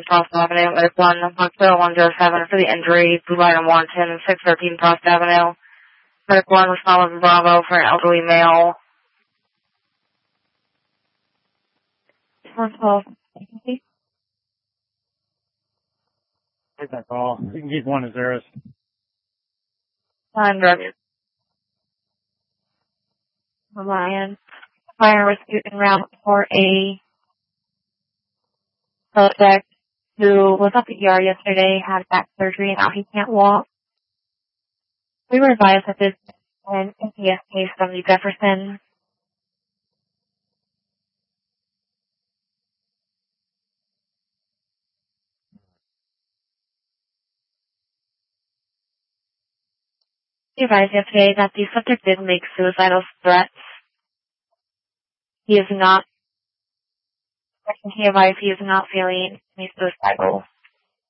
Frost Avenue, Medic 1, Hospital 107 for the injury, Blue Line 110, 613 Frost Avenue. Medic 1, respond with Bravo for an elderly male. 112. Take that call. You can keep one as theirs. Time driving. Lion. Fire rescue en route for a suspect who was at the ER yesterday, had back surgery, and now he can't walk. We were advised that this is an NPS case from the Jefferson. We advised yesterday that the subject did make suicidal threats. He advised he is not feeling any suicidal